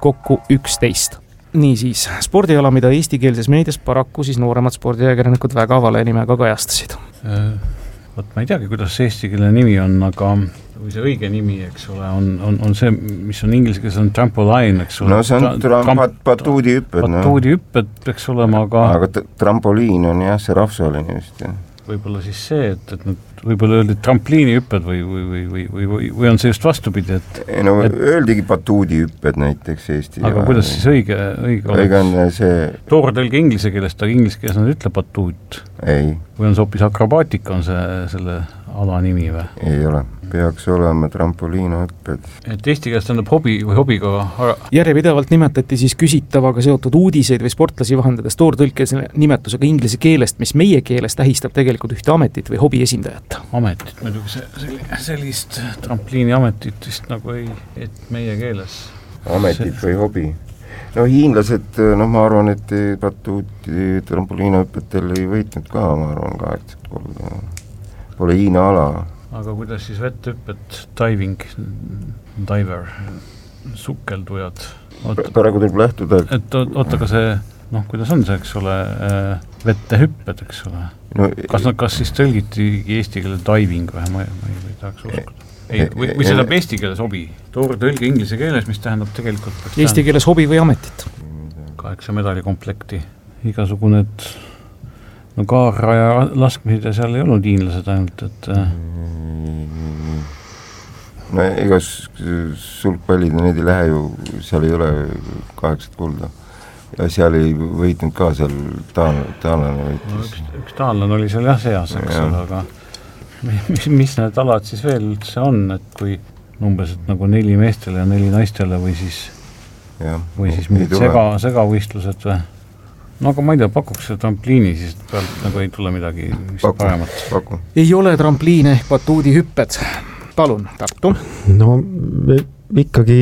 kokku 11. Niisiis, spordiala, mida eestikeelses meedias paraku siis nooremad spordiajakirjanikud väga vale nimega kajastasid. Vot ma ei teagi, kuidas see eestikeelne nimi on, aga või see õige nimi, eks ole, on see, mis on inglise keeles on trampoline, eks ole. No see on batuudihüpped. Batuudihüpped peaks olema, aga trampoliin on jah, see rahvusvaheline vist, jah. Võib-olla siis see, et nad võib-olla öeldi trampliinihüpped või on see just vastupidi, et... No öeldigi batuudihüpped näiteks Eesti. Aga kuidas siis õige on see... Toortõlge inglise keelest, aga inglise keeles nad ütle batuut. Ei. Või on see hoopis akrobaatika on selle ala nimi või? Ei ole. Peaks olema trampoliinihüpped. Et eesti keeles tähendab hobi või hobiga... Järjepidevalt nimetati siis küsitavaga seotud uudiseid või sportlasi vahendades toortõlkes nimetusega inglise keelest, mis meie keeles tähistab tegelikult ühte ametit või hobi esindajat. Ametit, muidugi sellist trampliini ametit vist nagu ei, et meie keeles. Ametit või hobi. No hiinlased, ma arvan, et batuuti trampoliinihüppetel ei võitnud ka, ma arvan, 83. Pole Hiina ala. Aga kuidas siis vettehüpped, diving, diver, sukeldujad? Praegu tuleb lähtuda. Et oota ka see, kuidas on see, eks ole, vettehüpped, eks ole? No, kas siis tõlgiti eesti keele diving või? Ma ei tahaks uskuda. Või see tähendab eesti keeles hobi? Toortõlge inglise keeles, mis tähendab tegelikult... Eesti keeles hobi või ametit? 8 medalikomplekti. Igasugune, kaarraja laskmised ja seal ei olnud hiinlased ainult, et... No ega sulgpallid, need ei lähe ju, seal ei ole 8 kulda. Ja seal ei võitnud ka seal taanlane võitis. Üks taanlane oli seal jah seas, eks ole, aga mis need alad siis veel üldse on, et kui umbes nagu 4 meestele ja 4 naistele või siis mingid segavõistlused või? No aga ma ei tea, pakuks see trampliini, siis pealt nagu ei tule midagi paremat. Ei ole trampliine ehk batuudihüpped. Palun, Tartu. No ikkagi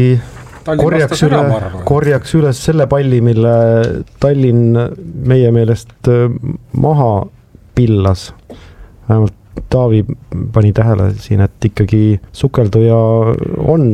korjaks üles selle palli, mille Tallinn meie meelest maha pillas. Vähemalt Taavi pani tähele siin, et ikkagi sukelduja on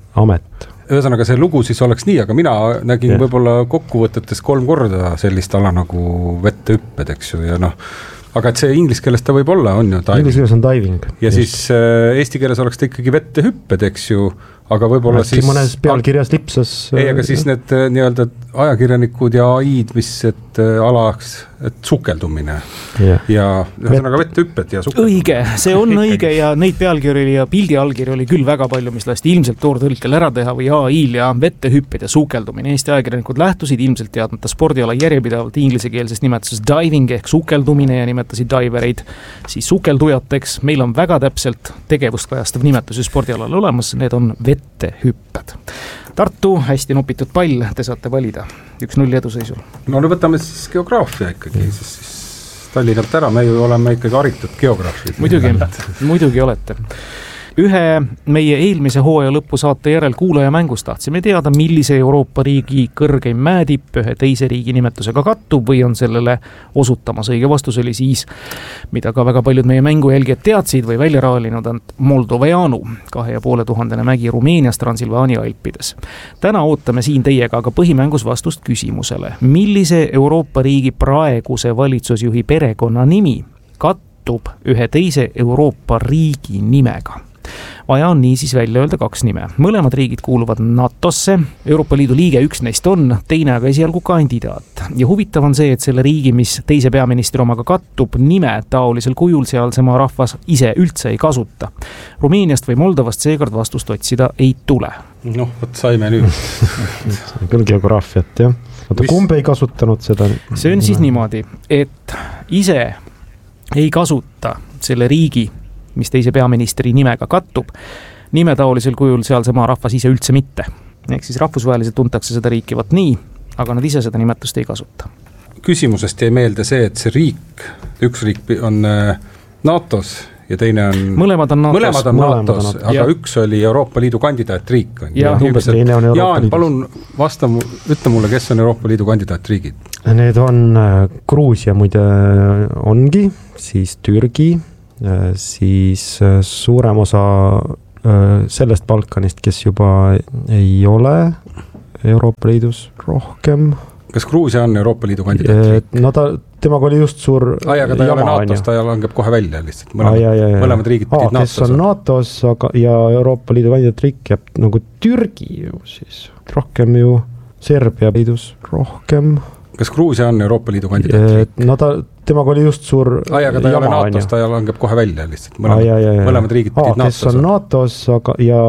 amet. Ühesõnaga see lugu siis oleks nii, aga mina nägin võib-olla kokkuvõtetes 3 korda sellist ala nagu vettehüpped, eks ju, ja aga et see inglise keeles ta võib olla, on ju diving. Inglise keeles on diving. Ja just. Siis eesti keeles oleks ta ikkagi vettehüpped, eks ju, aga võib-olla siis... mõnes pealkirjas lipsas... Ei, aga siis need nii-öelda ajakirjanikud ja AI-d, mis alaks, et sukeldumine ja ühesõnaga vettehüpped ja sukeldumine. Õige, see on õige ja neid pealkirju ja pildi allkirju oli küll väga palju, mis lasti ilmselt toortõlkel ära teha või AI-l ja vettehüpped ja sukeldumine. Eesti ajakirjanikud lähtusid ilmselt teadmata spordiala järjepidavalt inglisekeelses nimetuses diving ehk sukeldumine ja nimetasid divereid siis sukeldujateks. Meil on väga täpselt tegevust kajastav nimetus spordialal olemas, need on vettehüpped. Tartu, hästi nopitud pall, te saate valida 1-0 eduseisul. No võtame siis geograafia ikkagi, siis Tallinnalt ära, me ju oleme ikkagi haritud geograafid. Muidugi olete. Ühe meie eelmise hooaja lõpu saate järel kuulaja mängus tahtsime teada, millise Euroopa riigi kõrgeim mäetipp ühe teise riigi nimetusega kattub või on sellele osutamas. Õige vastus oli siis, mida ka väga paljud meie mängujälgijad teadsid või välja raalinud, on Moldoveanu, 2500 mägi Rumeenias Transilvaania Alpides. Täna ootame siin teiega aga põhimängus vastust küsimusele, millise Euroopa riigi praeguse valitsusjuhi perekonna nimi kattub ühe teise Euroopa riigi nimega. Vaja on niisiis välja öelda 2 nime. Mõlemad riigid kuuluvad NATOsse, Euroopa Liidu liige üks neist on, teine aga esialgu kandidaat. Ja huvitav on see, et selle riigi, mis teise peaministri omaga kattub, nime taolisel kujul sealsema rahvas ise üldse ei kasuta. Rumeeniast või Moldovast seekord vastust otsida ei tule. Võt saime nüüd. Küll geograafiat, jah. Kumb ei kasutanud seda? See on siis niimoodi, et ise ei kasuta selle riigi mis teise peaministri nimega kattub, nimetaolisel kujul sealsema rahvas ise üldse mitte. Ehk siis rahvusvaheliselt tuntakse seda riiki võt nii, aga nad ise seda nimetust ei kasuta. Küsimusest jäi meelde see, et see riik, üks riik on NATOs ja teine on... Mõlemad on NATOs, aga üks oli Euroopa Liidu kandidaatriik. Jaan, palun ütle mulle, kes on Euroopa Liidu kandidaatriigid? Need on Gruusia muide ongi, siis Türgi, siis suurem osa sellest Balkanist, kes juba ei ole Euroopa Liidus rohkem. Kas Gruusia on Euroopa Liidu kandidaat? No temaga oli just suur aga ta ei ole NATO-s, ta langeb kohe välja lihtsalt. Mõlemad riigid pidid NATO-s. Kes on NATO-s ja Euroopa Liidu kandidaat-riik jääb nagu Türgi ju siis. Rohkem ju Serbia Liidus rohkem. Kas Gruusia on Euroopa Liidu kandidaat? No temaga oli just suur aga ta ei ole NATO-s, ta langeb kohe välja lihtsalt. Mõlemad riigid pidid NATO-s. Kes on NATO-s ja